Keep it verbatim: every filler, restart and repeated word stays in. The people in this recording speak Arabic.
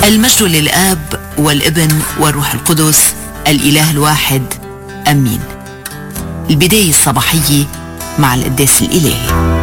المجد للآب والابن والروح القدس الإله الواحد، أمين. البداية الصباحية مع القداس الإلهي.